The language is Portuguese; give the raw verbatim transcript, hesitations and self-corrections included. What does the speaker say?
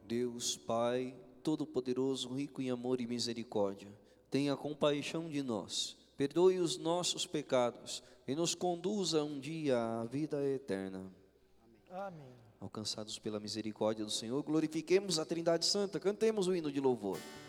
Deus Pai, Todo-Poderoso, rico em amor e misericórdia, tenha compaixão de nós, perdoe os nossos pecados e nos conduza um dia à vida eterna. Amém. Alcançados pela misericórdia do Senhor, glorifiquemos a Trindade Santa, cantemos o hino de louvor.